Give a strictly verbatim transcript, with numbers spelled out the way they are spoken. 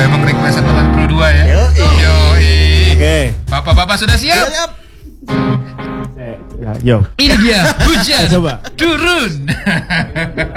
emang requestan delapan puluh dua ya. Yo, Yo, Oke. Bapak-bapak sudah siap? siap. Ya, yo. Ini dia hujan Coba. turun.